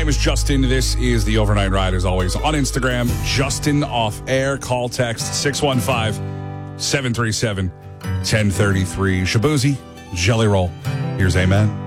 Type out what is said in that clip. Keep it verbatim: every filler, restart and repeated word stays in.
name is Justin. This is the Overnight Ride, as always, on Instagram. Justin Off Air. Call text six one five, seven three seven, one zero three three. Shabuzi, Jelly Roll. Here's Amen.